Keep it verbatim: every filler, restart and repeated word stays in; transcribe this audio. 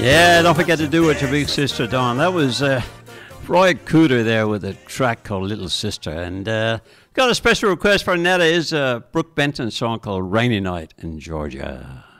Yeah, don't forget to do it, your big sister Dawn. That was uh, Roy Cooter there with a track called Little Sister. And uh, got a special request for Netta is uh, Brooke Benton's song called Rainy Night in Georgia.